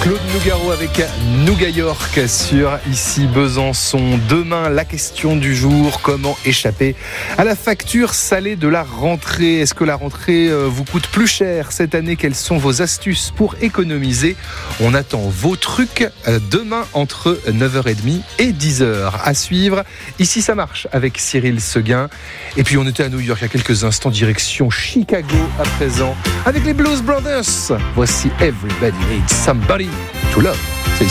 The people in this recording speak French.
Claude Nougaro avec Nouga York sur Ici Besançon. Demain, la question du jour, comment échapper à la facture salée de la rentrée? Est-ce que la rentrée vous coûte plus cher cette année? Quelles sont vos astuces pour économiser? On attend vos trucs demain entre 9h30 et 10h. À suivre, Ici ça marche avec Cyril Seguin. Et puis on était à New York il y a quelques instants, direction Chicago à présent avec les Blues Brothers. Voici Everybody Needs Somebody to Love.